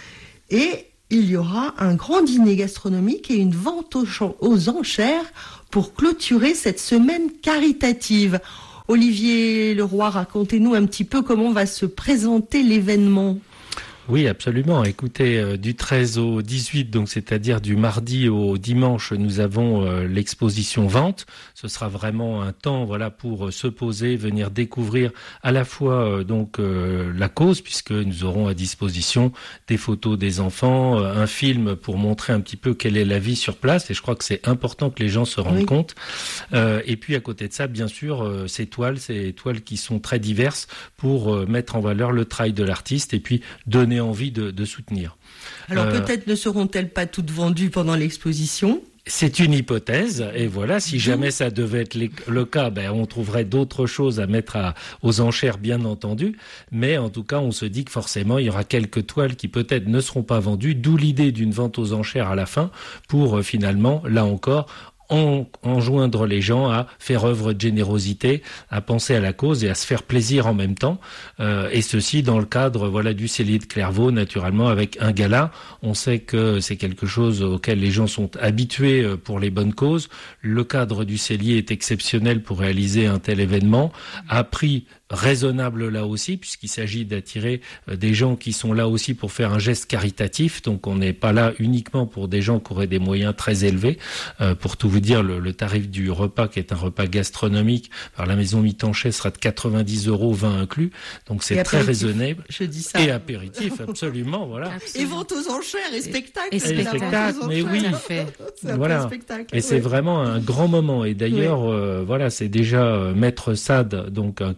Et il y aura un grand dîner gastronomique et une vente aux enchères pour clôturer cette semaine caritative. Olivier Leroy, racontez-nous un petit peu comment va se présenter l'événement. Oui, absolument. Écoutez, du 13 au 18, donc c'est-à-dire du mardi au dimanche, nous avons l'exposition vente. Ce sera vraiment un temps, voilà, pour se poser, venir découvrir à la fois la cause, puisque nous aurons à disposition des photos des enfants, un film pour montrer un petit peu quelle est la vie sur place. Et je crois que c'est important que les gens se rendent compte. Et puis à côté de ça, bien sûr, ces toiles qui sont très diverses pour mettre en valeur le travail de l'artiste et puis donner envie de soutenir. Alors peut-être ne seront-elles pas toutes vendues pendant l'exposition ? C'est une hypothèse, et voilà, si jamais ça devait être le cas, on trouverait d'autres choses à mettre aux enchères, bien entendu, mais en tout cas, on se dit que forcément, il y aura quelques toiles qui peut-être ne seront pas vendues, d'où l'idée d'une vente aux enchères à la fin, pour finalement, là encore, enjoindre les gens à faire œuvre de générosité, à penser à la cause et à se faire plaisir en même temps, et ceci dans le cadre du Cellier de Clairvaux, naturellement avec un gala. On sait que c'est quelque chose auquel les gens sont habitués pour les bonnes causes. Le cadre du Cellier est exceptionnel pour réaliser un tel événement, à prix raisonnable là aussi, puisqu'il s'agit d'attirer des gens qui sont là aussi pour faire un geste caritatif. Donc on n'est pas là uniquement pour des gens qui auraient des moyens très élevés. Pour tout vous dire, le tarif du repas, qui est un repas gastronomique par la maison Mitanchet, sera de 90 €, vin inclus. Donc c'est très raisonnable. Je dis ça. Et apéritif, absolument, voilà. Et vente aux enchères et spectacle. Et spectacle, mais oui. Voilà. Et c'est vraiment un grand moment. Et d'ailleurs, c'est déjà Maître Sade, donc un commissaire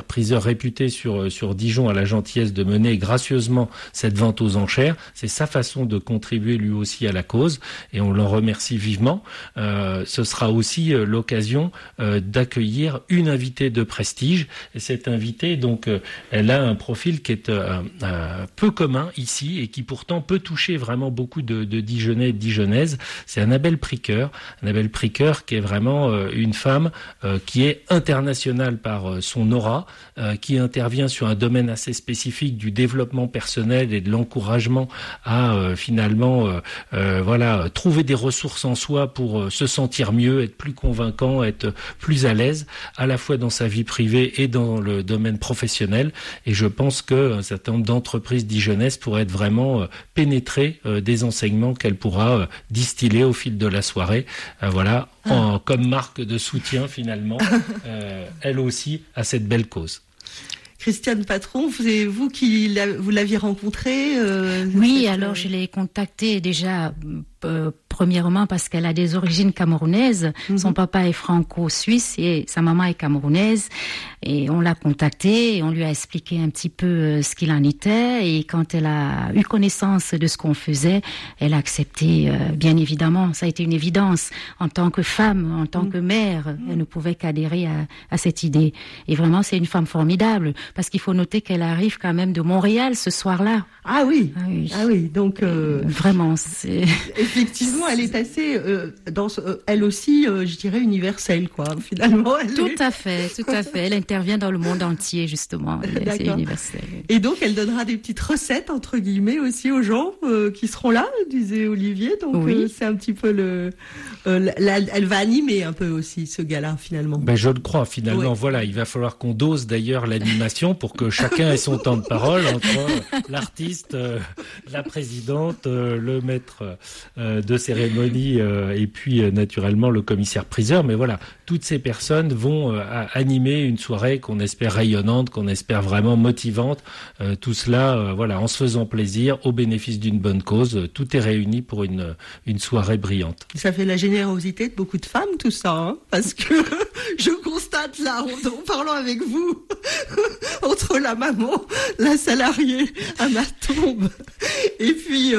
priseur réputé sur Dijon a la gentillesse de mener gracieusement cette vente aux enchères. C'est sa façon de contribuer lui aussi à la cause et on l'en remercie vivement. Ce sera aussi l'occasion d'accueillir une invitée de prestige. Et cette invitée, donc, elle a un profil qui est peu commun ici et qui pourtant peut toucher vraiment beaucoup de Dijonnais et de Dijonnaises. C'est Annabelle Priqueur. Annabelle Priqueur qui est vraiment une femme qui est internationale par son aura, qui intervient sur un domaine assez spécifique du développement personnel et de l'encouragement à trouver des ressources en soi pour se sentir mieux, être plus convaincant, être plus à l'aise, à la fois dans sa vie privée et dans le domaine professionnel. Et je pense qu'un certain nombre d'entreprises dijonnaises pourraient être vraiment pénétrées des enseignements qu'elle pourra distiller au fil de la soirée. Comme marque de soutien finalement, elle aussi, à cette belle cause. Christiane Patron, c'est vous qui vous l'aviez rencontrée Oui, alors je l'ai contactée déjà premièrement parce qu'elle a des origines camerounaises. Son papa est franco-suisse et sa maman est camerounaise. Et on l'a contactée et on lui a expliqué un petit peu ce qu'il en était. Et quand elle a eu connaissance de ce qu'on faisait, elle a accepté, bien évidemment. Ça a été une évidence. En tant que femme, en tant que mère, elle ne pouvait qu'adhérer à cette idée. Et vraiment, c'est une femme formidable parce qu'il faut noter qu'elle arrive quand même de Montréal ce soir-là. Ah oui. Donc vraiment, c'est... Effectivement, elle est assez, elle aussi, je dirais, universelle, quoi. Finalement, tout à fait. Elle intervient dans le monde entier, justement. C'est universel. Et donc, elle donnera des petites recettes, entre guillemets, aussi aux gens qui seront là, disait Olivier. Donc, c'est un petit peu elle va animer un peu aussi ce gala, finalement. Je le crois, finalement. Voilà, il va falloir qu'on dose d'ailleurs l'animation pour que chacun ait son temps de parole entre l'artiste, la présidente, le maître de cérémonie et puis naturellement le commissaire priseur. Mais voilà, toutes ces personnes vont animer une soirée qu'on espère rayonnante, qu'on espère vraiment motivante. Tout cela, en se faisant plaisir, au bénéfice d'une bonne cause. Tout est réuni pour une soirée brillante. Ça fait la générosité de beaucoup de femmes, tout ça, hein, parce que je constate là, en parlant avec vous, entre la maman, la salariée à ma tombe, et puis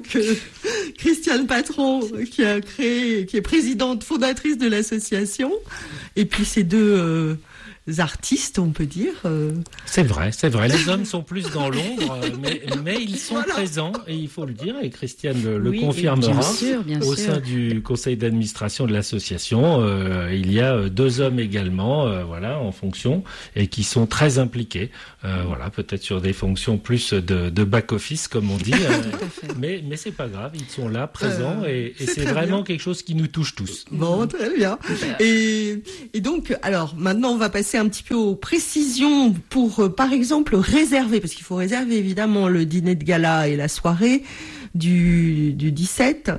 Christiane Patron qui est présidente fondatrice de l'association, et puis ces deux artistes, on peut dire. C'est vrai. Les hommes sont plus dans l'ombre, mais ils sont présents, et il faut le dire, et Christiane le confirmera. Bien sûr. Au sein du conseil d'administration de l'association, il y a deux hommes également, en fonction, et qui sont très impliqués. Peut-être sur des fonctions plus de back-office, comme on dit, mais c'est pas grave, ils sont là, présents, et c'est vraiment quelque chose qui nous touche tous. Bon, très bien. Et donc, alors, maintenant, on va passer un petit peu aux précisions pour, par exemple, réserver, parce qu'il faut réserver évidemment le dîner de gala et la soirée du 19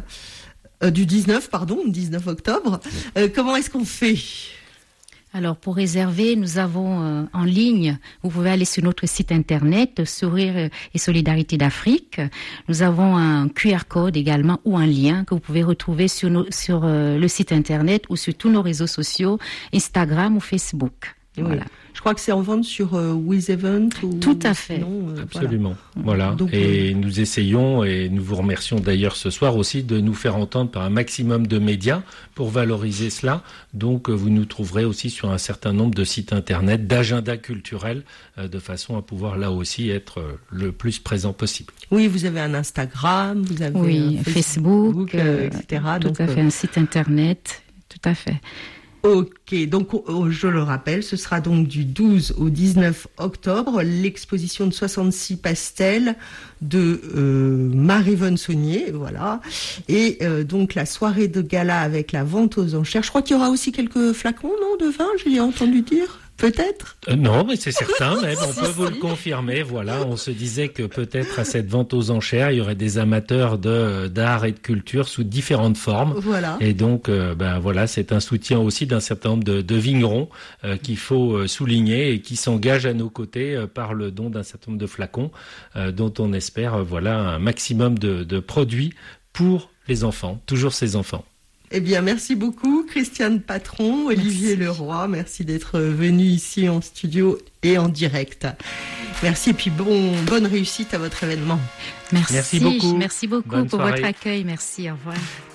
octobre. Comment est-ce qu'on fait ? Alors, pour réserver, nous avons en ligne, vous pouvez aller sur notre site internet, Sourire et Solidarité d'Afrique. Nous avons un QR code également ou un lien que vous pouvez retrouver sur le site internet ou sur tous nos réseaux sociaux, Instagram ou Facebook. Voilà. Je crois que c'est en vente sur WizEvent. Tout à fait. Absolument. Voilà. Donc, nous essayons, et nous vous remercions d'ailleurs ce soir aussi, de nous faire entendre par un maximum de médias pour valoriser cela. Donc, vous nous trouverez aussi sur un certain nombre de sites internet, d'agendas culturels, de façon à pouvoir là aussi être le plus présent possible. Oui, vous avez un Instagram, vous avez un Facebook, etc. Tout à fait, un site internet, tout à fait. Ok, donc je le rappelle, ce sera donc du 12 au 19 octobre, l'exposition de 66 pastels de Marie-Vonne Saunier, voilà, et donc la soirée de gala avec la vente aux enchères. Je crois qu'il y aura aussi quelques flacons, non, de vin, je l'ai entendu dire. Peut-être non, mais c'est certain, même, on peut vous le confirmer. Voilà, on se disait que peut-être à cette vente aux enchères, il y aurait des amateurs d'art et de culture sous différentes formes. Voilà. Et donc, c'est un soutien aussi d'un certain nombre de vignerons qu'il faut souligner et qui s'engagent à nos côtés par le don d'un certain nombre de flacons dont on espère un maximum de produits pour les enfants, toujours ces enfants. Eh bien, merci beaucoup, Christiane Patron, Olivier Leroy. Merci d'être venu ici en studio et en direct. Merci et puis bonne réussite à votre événement. Merci beaucoup. Merci beaucoup Bonne pour soirée. votre accueil. Merci, au revoir.